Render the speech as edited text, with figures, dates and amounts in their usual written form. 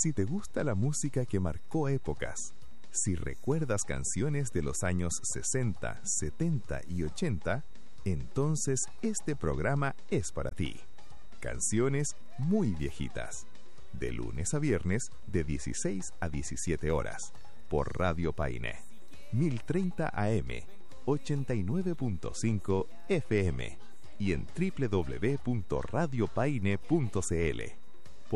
Si te gusta la música que marcó épocas, si recuerdas canciones de los años 60, 70 y 80, entonces este programa es para ti. Canciones muy viejitas. De lunes a viernes, de 16 a 17 horas, por Radio Paine. 1030 AM, 89.5 FM y en www.radiopaine.cl.